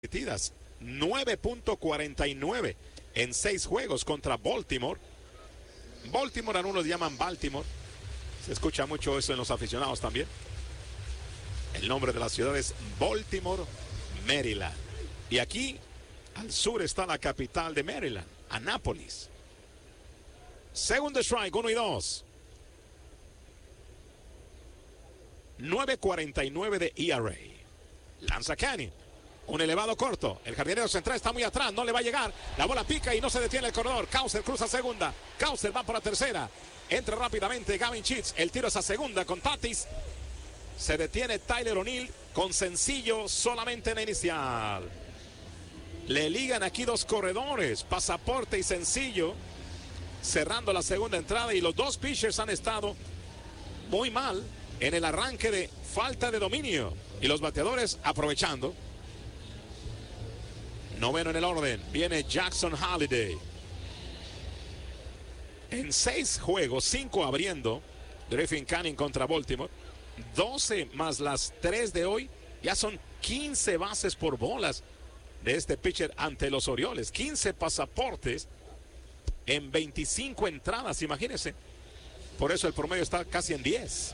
permitidas, 9.49 en 6 juegos contra Baltimore. Baltimore, algunos llaman Baltimore. Se escucha mucho eso en los aficionados también. El nombre de la ciudad es Baltimore, Maryland. Y aquí al sur está la capital de Maryland, Annapolis. Segundo strike, 1 y 2. 9.49 de ERA. Lanza Canning. Un elevado corto. El jardinero central está muy atrás. No le va a llegar. La bola pica y no se detiene el corredor. Causer cruza segunda. Causer va por la tercera. Entra rápidamente Gavin Sheets. El tiro es a segunda con Tatis. Se detiene Tyler O'Neill con sencillo solamente en la inicial. Le ligan aquí dos corredores. Pasaporte y sencillo. Cerrando la segunda entrada. Y los dos pitchers han estado muy mal en el arranque de falta de dominio. Y los bateadores aprovechando. Noveno en el orden, viene Jackson Holliday. En 6 juegos, 5 abriendo, Griffin Canning contra Baltimore. 12 más las 3 de hoy, ya son 15 bases por bolas de este pitcher ante los Orioles. 15 pasaportes en 25 entradas, imagínense. Por eso el promedio está casi en 10.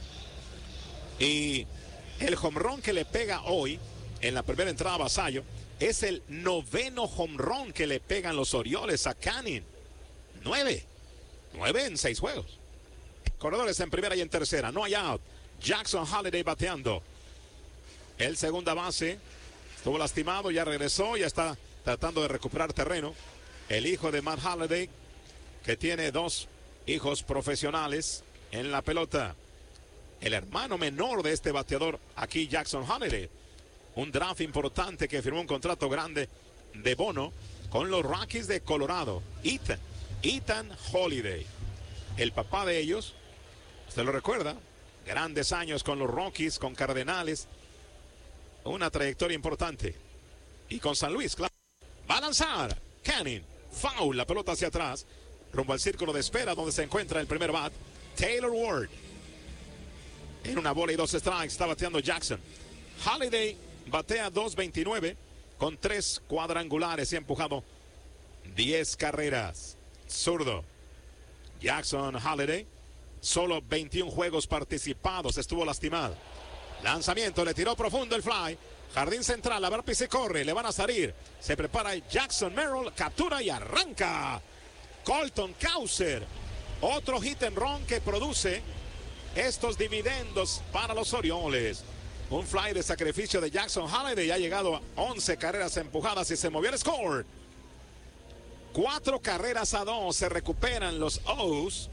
Y el home run que le pega hoy, en la primera entrada a Vasallo, es el 9º home run que le pegan los Orioles a Canning. 9 en 6 juegos. Corredores en primera y en tercera. No hay out. Jackson Holliday bateando. El segunda base estuvo lastimado, ya regresó, ya está tratando de recuperar terreno. El hijo de Matt Holliday, que tiene 2 hijos profesionales en la pelota. El hermano menor de este bateador aquí, Jackson Holliday. Un draft importante que firmó un contrato grande de bono con los Rockies de Colorado. Ethan Holliday. El papá de ellos, usted lo recuerda, grandes años con los Rockies, con Cardenales. Una trayectoria importante. Y con San Luis, claro. Va a lanzar Canning. Foul, la pelota hacia atrás. Rumbo al círculo de espera donde se encuentra el primer bat. Taylor Ward. En una bola y 2 strikes está bateando Jackson. Holliday batea 2.29 con 3 cuadrangulares y ha empujado 10 carreras. Zurdo. Jackson Holliday, solo 21 juegos participados, estuvo lastimado. Lanzamiento, le tiró profundo el fly. Jardín central, a ver si corre, le van a salir. Se prepara Jackson Merrill, captura y arranca. Colton Cowser, otro hit and run que produce estos dividendos para los Orioles. Un fly de sacrificio de Jackson Holliday. Ha llegado a 11 carreras empujadas y se movió el score. 4 carreras a 2. Se recuperan los O's.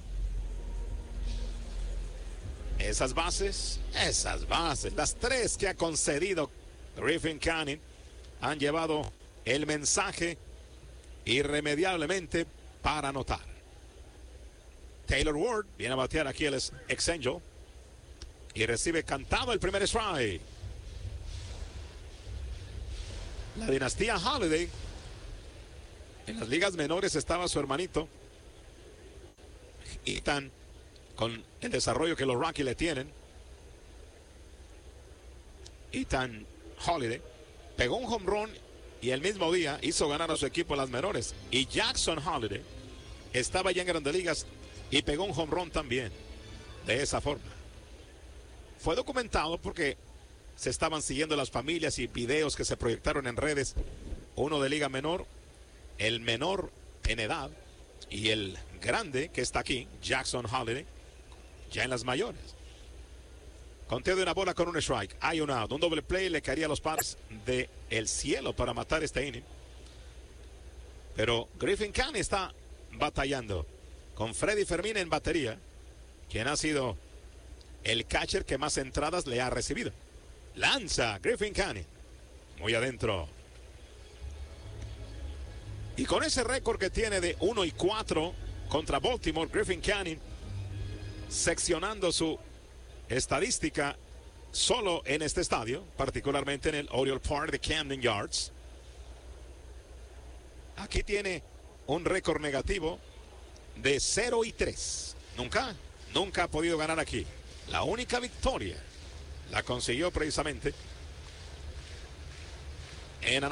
Esas bases. Las 3 que ha concedido Griffin Canning han llevado el mensaje irremediablemente para anotar. Taylor Ward viene a batear aquí el ex-Angel. Y recibe cantado el primer strike. La dinastía Holliday. En las ligas menores estaba su hermanito Ethan, con el desarrollo que los Rockies le tienen. Ethan Holliday pegó un home run y el mismo día hizo ganar a su equipo en las menores. Y Jackson Holliday estaba ya en Grandes Ligas y pegó un home run también. De esa forma. Fue documentado porque se estaban siguiendo las familias y videos que se proyectaron en redes. Uno de liga menor, el menor en edad, y el grande que está aquí, Jackson Holliday, ya en las mayores. Conteo de una bola con un strike. Hay un out. Un doble play le caería a los Padres del cielo para matar este inning. Pero Griffin Canning está batallando con Freddy Fermín en batería, quien ha sido el catcher que más entradas le ha recibido. Lanza Griffin Canning. Muy adentro. Y con ese récord que tiene de 1-4 contra Baltimore, Griffin Canning seccionando su estadística solo en este estadio, particularmente en el Oriole Park de Camden Yards. Aquí tiene un récord negativo de 0-3. Nunca ha podido ganar aquí. La única victoria la consiguió precisamente en